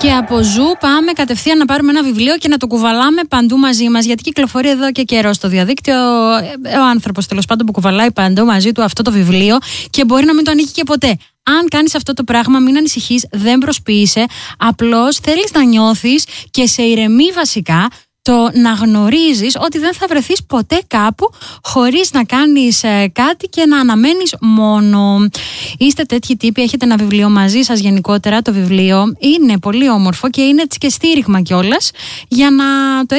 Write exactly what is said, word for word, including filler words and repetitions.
Και από Ζου πάμε κατευθείαν να πάρουμε ένα βιβλίο και να το κουβαλάμε παντού μαζί μας. Γιατί κυκλοφορεί εδώ και καιρό στο διαδίκτυο. Ο άνθρωπος τέλος πάντων που κουβαλάει παντού μαζί του αυτό το βιβλίο και μπορεί να μην το ανοίγει και ποτέ. Αν κάνεις αυτό το πράγμα, μην ανησυχείς, δεν προσποιείσαι. Απλώς θέλεις να νιώθεις και σε ηρεμεί βασικά το να γνωρίζεις ότι δεν θα βρεθείς ποτέ κάπου χωρίς να κάνεις ε, κάτι και να αναμένεις μόνο. Είστε τέτοιοι τύποι, έχετε ένα βιβλίο μαζί σας γενικότερα. Το βιβλίο είναι πολύ όμορφο και είναι έτσι και στήριγμα κιόλας για να το